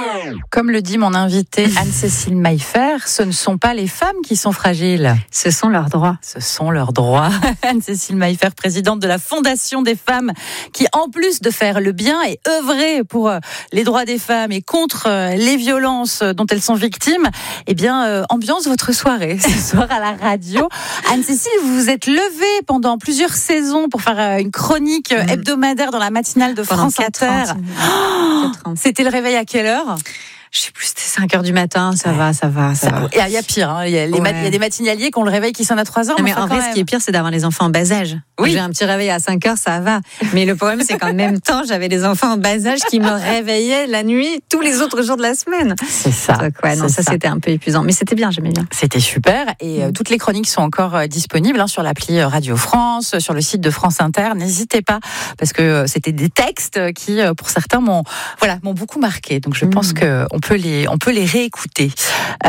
Comme le dit mon invitée Anne-Cécile Maillefer, ce ne sont pas les femmes qui sont fragiles. Ce sont leurs droits. Ce sont leurs droits. Anne-Cécile Maillefer, présidente de la Fondation des femmes, qui en plus de faire le bien et œuvrer pour les droits des femmes et contre les violences dont elles sont victimes, ambiance votre soirée ce soir à la radio. Anne-Cécile, vous vous êtes levée pendant plusieurs saisons pour faire une chronique hebdomadaire dans la matinale de France Inter. C'était le réveil à quelle heure ? Je sais plus, c'était 5h du matin, ça va. Il y a pire, hein. Il y a des matinaliers qui ont le réveil qui sonne à 3h. Mais en vrai, ce qui est pire, c'est d'avoir les enfants en bas âge. Oui. J'ai un petit réveil à 5h, ça va. Mais le problème, c'est qu'en même temps, j'avais des enfants en bas âge qui me réveillaient la nuit, tous les autres jours de la semaine. C'est ça. Donc, ça, c'était un peu épuisant. Mais c'était bien, j'aimais bien. C'était super. Et toutes les chroniques sont encore disponibles sur l'appli Radio France, sur le site de France Inter. N'hésitez pas, parce que c'était des textes qui, pour certains, m'ont beaucoup marqué. Donc, je pense qu'on peut les réécouter. Et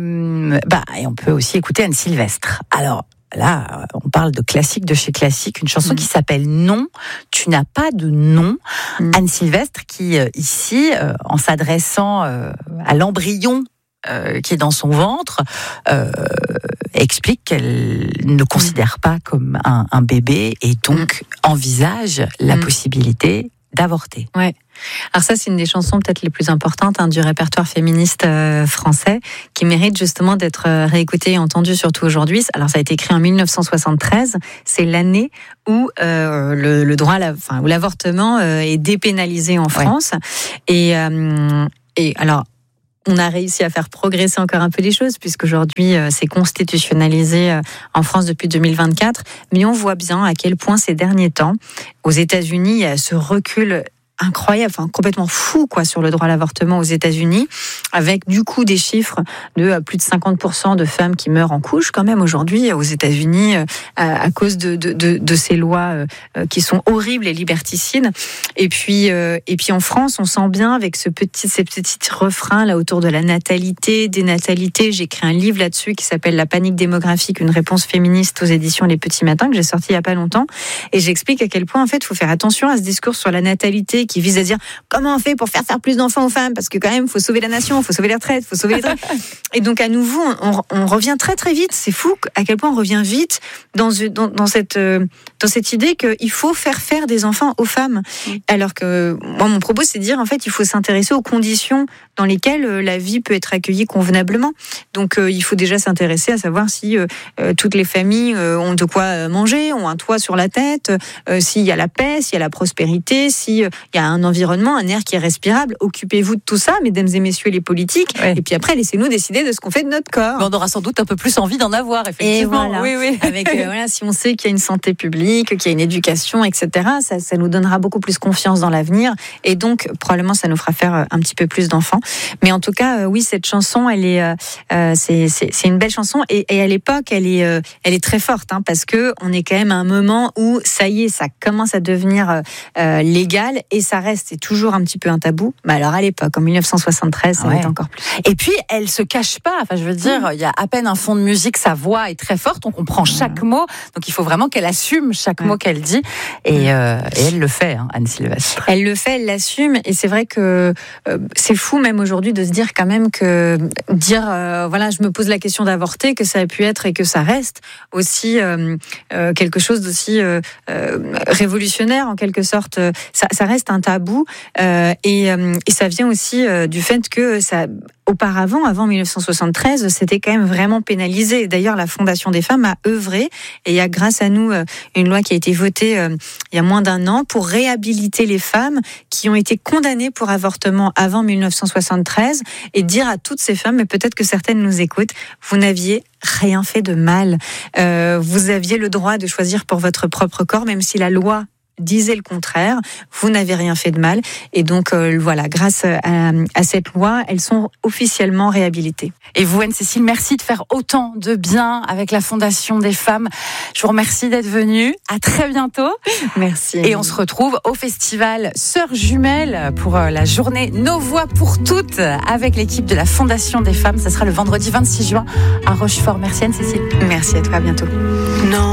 on peut aussi écouter Anne Sylvestre. Alors, là, on parle de classique de chez classique, une chanson qui s'appelle Non, tu n'as pas de nom. Anne Sylvestre qui, ici, en s'adressant à l'embryon qui est dans son ventre, explique qu'elle ne considère pas comme un bébé et donc envisage la possibilité d'avorter. Ouais. Alors ça, c'est une des chansons peut-être les plus importantes du répertoire féministe français, qui mérite justement d'être réécoutée et entendue surtout aujourd'hui. Alors ça a été écrit en 1973, c'est l'année où le droit, où l'avortement est dépénalisé en France. Et alors, on a réussi à faire progresser encore un peu les choses, puisqu'aujourd'hui, c'est constitutionnalisé en France depuis 2024. Mais on voit bien à quel point ces derniers temps, aux États-Unis, il y a ce recul incroyable, complètement fou sur le droit à l'avortement aux États-Unis, avec du coup des chiffres de plus de 50% de femmes qui meurent en couche quand même aujourd'hui aux États-Unis à cause de ces lois qui sont horribles et liberticides. Et puis en France, on sent bien avec ces petits refrains là autour de la natalité, des natalités. J'ai écrit un livre là-dessus qui s'appelle La panique démographique, une réponse féministe aux éditions Les Petits Matins, que j'ai sorti il y a pas longtemps, et j'explique à quel point en fait il faut faire attention à ce discours sur la natalité qui vise à dire comment on fait pour faire plus d'enfants aux femmes, parce que quand même, il faut sauver la nation, il faut sauver les retraites, il faut sauver les trucs. Et donc, à nouveau, on revient très, très vite. C'est fou à quel point on revient vite dans cette idée qu'il faut faire des enfants aux femmes. Alors que, moi, mon propos, c'est de dire, en fait, il faut s'intéresser aux conditions dans lesquelles la vie peut être accueillie convenablement. Donc, il faut déjà s'intéresser à savoir si toutes les familles ont de quoi manger, ont un toit sur la tête, s'il y a la paix, s'il y a la prospérité, s'il y a un environnement, un air qui est respirable. Occupez-vous de tout ça, mesdames et messieurs les politiques. Et puis après, laissez-nous décider de ce qu'on fait de notre corps. Mais on aura sans doute un peu plus envie d'en avoir, effectivement. Et voilà. Oui. Avec, si on sait qu'il y a une santé publique, qu'il y a une éducation, etc., ça nous donnera beaucoup plus confiance dans l'avenir. Et donc, probablement, ça nous fera faire un petit peu plus d'enfants. Mais en tout cas, oui, cette chanson, c'est une belle chanson. Et à l'époque, elle est très forte, parce que on est quand même à un moment où, ça y est, ça commence à devenir légal. Et ça reste, c'est toujours un petit peu un tabou. Mais alors à l'époque, en 1973, ça va être encore plus. Et puis, elle se cache pas. Enfin, je veux dire, il y a à peine un fond de musique, sa voix est très forte, on comprend chaque mot. Donc, il faut vraiment qu'elle assume chaque mot qu'elle dit. Et elle le fait, Anne Sylvestre. Elle le fait, elle l'assume. Et c'est vrai que c'est fou, même aujourd'hui, de se dire quand même que je me pose la question d'avorter, que ça a pu être et que ça reste aussi quelque chose d'aussi révolutionnaire, en quelque sorte. Ça reste un tabou et ça vient aussi du fait que auparavant, avant 1973, c'était quand même vraiment pénalisé. D'ailleurs, la Fondation des femmes a œuvré et il y a grâce à nous une loi qui a été votée il y a moins d'un an pour réhabiliter les femmes qui ont été condamnées pour avortement avant 1973 et dire à toutes ces femmes, mais peut-être que certaines nous écoutent, vous n'aviez rien fait de mal. Vous aviez le droit de choisir pour votre propre corps, même si la loi disait le contraire, vous n'avez rien fait de mal. Et donc, grâce à cette loi, elles sont officiellement réhabilitées. Et vous, Anne-Cécile, merci de faire autant de bien avec la Fondation des femmes. Je vous remercie d'être venue. À très bientôt. Merci. Et on se retrouve au festival Sœurs Jumelles pour la journée Nos Voix pour Toutes avec l'équipe de la Fondation des femmes. Ça sera le vendredi 26 juin à Rochefort. Merci, Anne-Cécile. Merci à toi, à bientôt. Non.